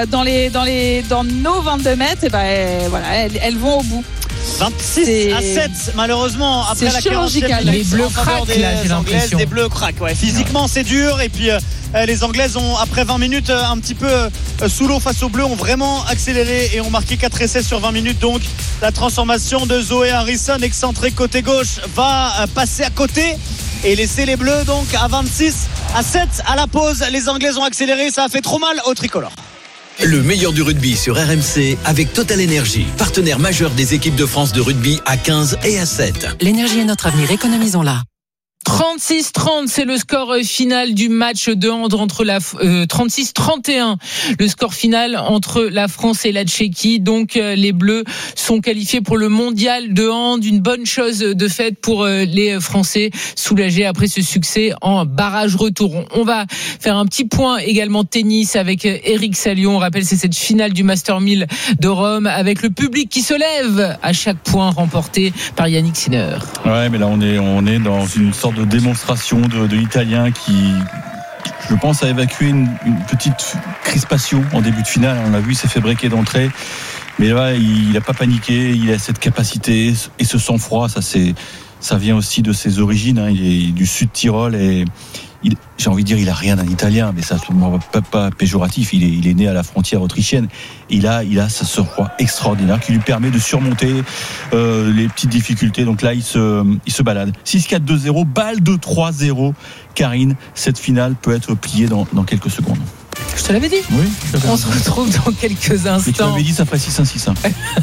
dans nos 22 mètres, et voilà, elles vont au bout. 26-7 malheureusement après la 40e. Les Bleus craquent là, j'ai l'impression. Les Bleus craquent, ouais. Physiquement c'est dur, et puis les Anglaises ont, après 20 minutes un petit peu sous l'eau face aux Bleus, ont vraiment accéléré et ont marqué 4 essais sur 20 minutes. Donc la transformation de Zoé Harrison, excentrée côté gauche, va passer à côté et laisser les Bleus donc à 26-7 à la pause. Les Anglaises ont accéléré, ça a fait trop mal aux tricolores. Le meilleur du rugby sur RMC avec Total Energy, partenaire majeur des équipes de France de rugby à 15 et à 7. L'énergie est notre avenir, économisons-la. 36-30, c'est le score final du match de hand entre 36-31, le score final entre la France et la Tchéquie. Donc les Bleus sont qualifiés pour le mondial de hand, une bonne chose de faite pour les Français, soulagés après ce succès en barrage retour. On va faire un petit point également tennis avec Eric Salio. On rappelle, c'est cette finale du Master 1000 de Rome avec le public qui se lève à chaque point remporté par Yannick Sinner. Ouais, mais là on est dans une sorte de démonstration de l'Italien qui, je pense, a évacué une petite crispation en début de finale. On l'a vu, il s'est fait breaker d'entrée, mais là il n'a pas paniqué, il a cette capacité et ce sang-froid. Ça vient aussi de ses origines, hein. Il est du Sud-Tyrol et j'ai envie de dire, il a rien d'un Italien, mais ça ne pas péjoratif. Il est né à la frontière autrichienne. Il a ce froid extraordinaire qui lui permet de surmonter les petites difficultés. Donc là, il se balade. 6-4-2-0, balle de 3-0. Karine, cette finale peut être pliée dans quelques secondes. Je te l'avais dit. Oui. On se retrouve dans quelques instants. Mais tu m'avais dit ça ferait 6-1-6-1.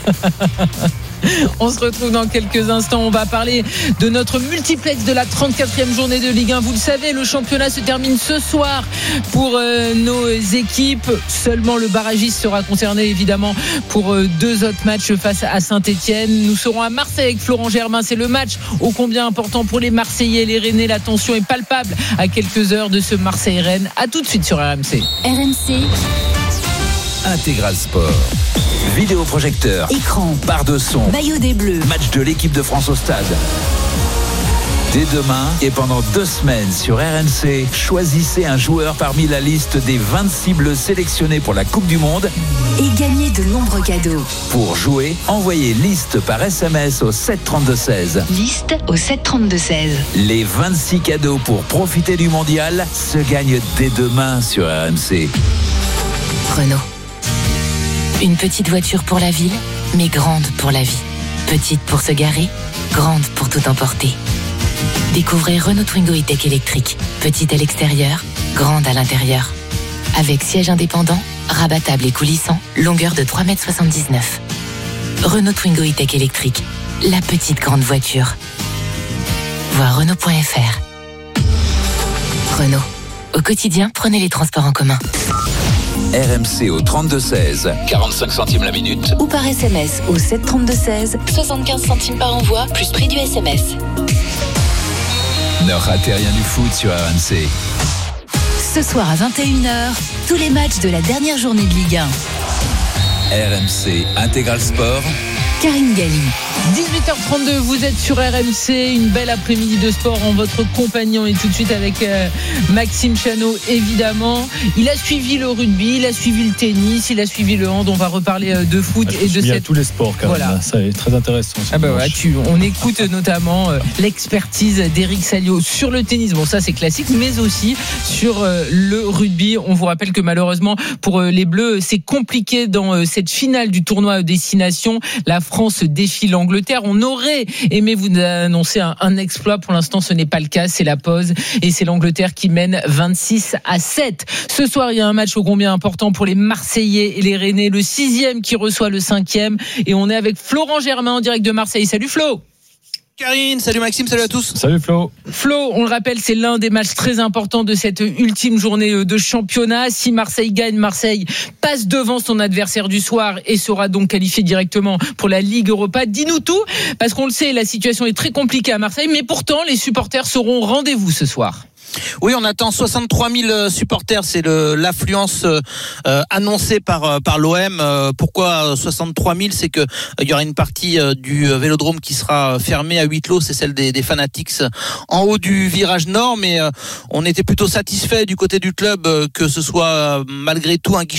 On se retrouve dans quelques instants. On va parler de notre multiplex de la 34e journée de Ligue 1. Vous le savez, le championnat se termine ce soir pour nos équipes. Seulement le barragiste sera concerné évidemment pour 2 autres matchs face à Saint-Etienne. Nous serons à Marseille avec Florent Germain. C'est le match ô combien important pour les Marseillais et les Rennais. La tension est palpable à quelques heures de ce Marseille-Rennes. À tout de suite sur RMC. RMC Intégral Sport. Vidéoprojecteur, écran, barre de son, maillot des Bleus, match de l'équipe de France au stade. Dès demain et pendant 2 semaines sur RMC, choisissez un joueur parmi la liste des 26 Bleus sélectionnés pour la Coupe du Monde et gagnez de nombreux cadeaux. Pour jouer, envoyez liste par SMS au 732-16. Liste au 732-16. Les 26 cadeaux pour profiter du mondial se gagnent dès demain sur RMC. Renault. Une petite voiture pour la ville, mais grande pour la vie. Petite pour se garer, grande pour tout emporter. Découvrez Renault Twingo E-Tech électrique. Petite à l'extérieur, grande à l'intérieur. Avec siège indépendant, rabattable et coulissant, longueur de 3,79 m. Renault Twingo E-Tech électrique. La petite grande voiture. Voir Renault.fr. Renault. Au quotidien, prenez les transports en commun. RMC au 32-16, 45 centimes la minute. Ou par SMS au 732-16, 75 centimes par envoi, plus prix du SMS. Ne ratez rien du foot sur RMC. Ce soir à 21h, tous les matchs de la dernière journée de Ligue 1. RMC Intégral Sport. Karine Galli. 18h32, vous êtes sur RMC, une belle après-midi de sport en votre compagnon et tout de suite avec Maxime Chanot évidemment. Il a suivi le rugby, il a suivi le tennis, il a suivi le hand. On va reparler de foot et de tous les sports quand même. Voilà. Ça est très intéressant. On écoute notamment l'expertise d'Eric Salio sur le tennis. Bon, ça c'est classique, mais aussi sur le rugby. On vous rappelle que malheureusement pour les Bleus, c'est compliqué dans cette finale du tournoi à destination. La France défie l'Angleterre. On aurait aimé vous annoncer un exploit. Pour l'instant, ce n'est pas le cas. C'est la pause. Et c'est l'Angleterre qui mène 26-7. Ce soir, il y a un match ô combien important pour les Marseillais et les Rennais. Le 6e qui reçoit le 5e. Et on est avec Florent Germain en direct de Marseille. Salut Flo. Karine, salut Maxime, salut à tous. Salut Flo. Flo, on le rappelle, c'est l'un des matchs très importants de cette ultime journée de championnat. Si Marseille gagne, Marseille passe devant son adversaire du soir et sera donc qualifié directement pour la Ligue Europa. Dis-nous tout, parce qu'on le sait, la situation est très compliquée à Marseille, mais pourtant les supporters seront au rendez-vous ce soir. Oui, on attend 63 000 supporters, c'est l'affluence annoncée par l'OM. Pourquoi 63 000 ? C'est que il y aura une partie du Vélodrome qui sera fermée à huis clos, c'est celle des Fanatics en haut du virage nord, mais on était plutôt satisfait du côté du club que ce soit malgré tout un guichet